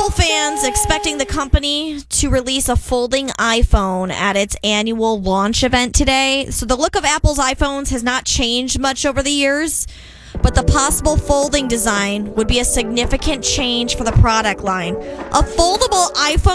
Apple fans expecting the company to release a folding iPhone at its annual launch event today. So the look of Apple's iPhones has not changed much over the years, but the possible folding design would be a significant change for the product line. A foldable iPhone